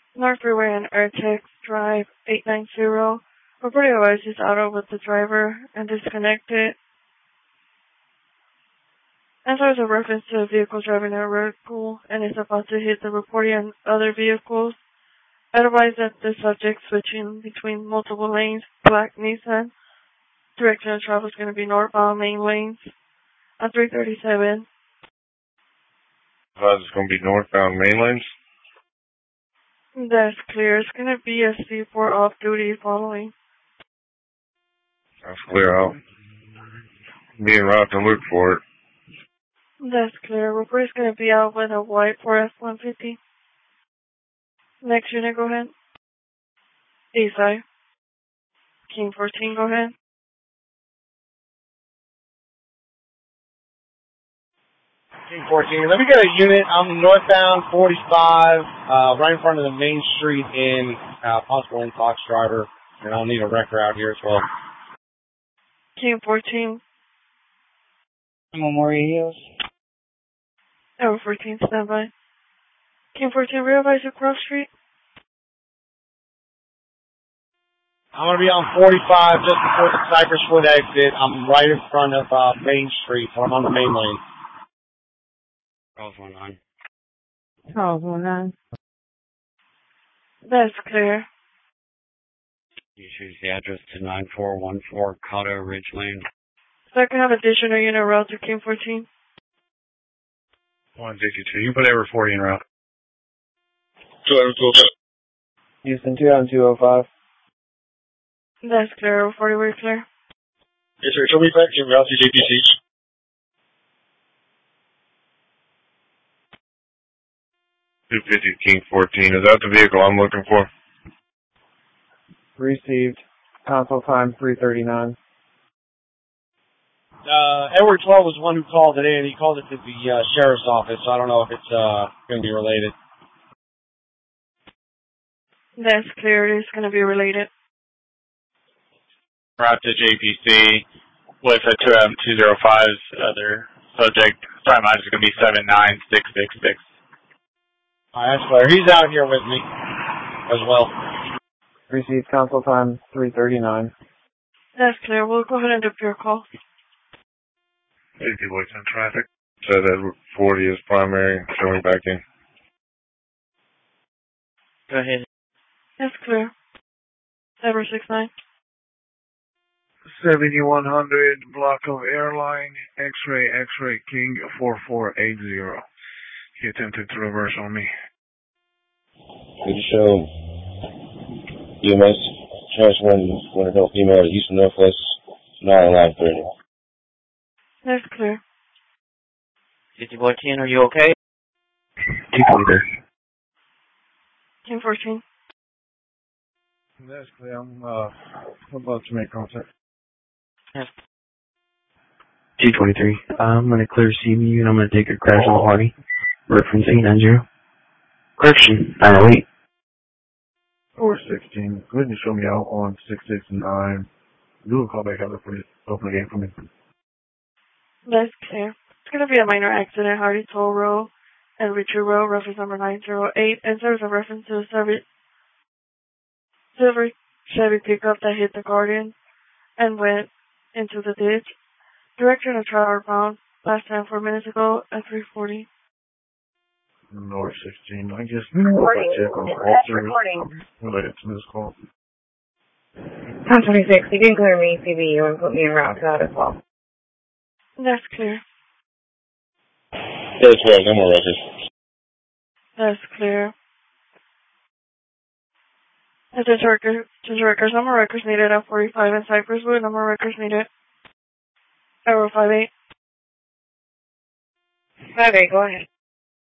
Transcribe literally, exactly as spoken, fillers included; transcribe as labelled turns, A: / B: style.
A: North Freeway and Airtex Drive eight nine zero. Reporting device is auto with the driver and disconnected. And there's a reference to a vehicle driving a vehicle and is about to hit the reporting and other vehicles. Advise that the subject switching between multiple lanes, black Nissan. Direction of travel is going to be northbound main lanes on three thirty-seven.
B: Advise it's going to be northbound main lanes?
A: That's clear. It's going to be a C four off-duty following.
B: That's clear. I'll be en route to look for it.
A: That's clear. Report is going to be out with a white Ford F one fifty. Next unit, go ahead. Eastside. King fourteen, go ahead.
C: King fourteen. Let me get a unit. I'm northbound forty-five, uh, right in front of the main street in uh, possible in Fox driver, and I'll need a wrecker out here as well.
A: King fourteen.
C: Memorial Hills.
A: Tower fourteen, standby. King fourteen, realize across street.
C: I'm going to be on forty-five just before the Cypress Wood exit. I'm right in front of uh, Main Street, so I'm on the main lane. Charles one nine.
A: Charles one nine. That's clear.
C: You choose the address to nine four one four Cotto Ridge Lane.
A: So I can have additional unit route to King fourteen.
B: one sixty-two. You put every forty in route.
C: two oh five.
D: Houston two oh two oh five.
A: That's clear. forty, we're clear.
C: Yes, sir. Show me back in route to J P C.
B: two fifty King fourteen. Is that the vehicle I'm looking for?
D: Received. Console time three thirty-nine.
C: Uh, Edward twelve was the one who called it in. He called it to the uh, sheriff's office, so I don't know if it's uh, going to be related.
A: That's clear. It's going to be related.
E: Route to J P C with a two M two oh five's other subject. Sorry, mine is going to be seven nine six six six.
C: Alright, that's clear. He's out here with me as well.
D: Received. Console time three thirty-nine.
A: That's clear. We'll go ahead and do your call.
B: Easy voice on traffic. So that forty is primary. Showing back in.
C: Go ahead.
A: That's clear. seven six nine.
B: seventy-one hundred block of airline, X-ray, X-ray, King four four eight zero. He attempted to reverse on me.
F: Good to show U M S transfer one adult female to Houston Northwest, not on line thirty.
A: That's clear.
C: fifty fourteen, are you okay?
D: two twenty.
A: King fourteen.
B: That's clear. I'm uh, about to make contact.
D: two twenty-three. I'm going to clear C B U and I'm going to take a crash on the party. Reference eight nine zero. Correction, nine oh eight.
B: four sixteen. Go ahead and show me out on six six nine. Do a call back out for you. Open the game for me.
A: That's clear. It's going to be a minor accident, Hardy Toll Road and Richard Road, reference number nine zero eight. And there's a reference to a silver, silver Chevy pickup that hit the Guardian and went into the ditch. Direction of travel bound last time four minutes ago at three forty.
B: North sixteen. I guess
G: Recording.
B: check on all
G: That's
B: three
G: recording.
B: related to this call.
G: ten twenty-six, you can clear me C B U and put me en route to that as well.
A: That's clear.
F: There's twelve, no more records.
A: That's clear. Attention records, attention records, no more records needed at forty-five in Cypress Wood, no more records needed. Arrow five eight.
G: five eight, go ahead.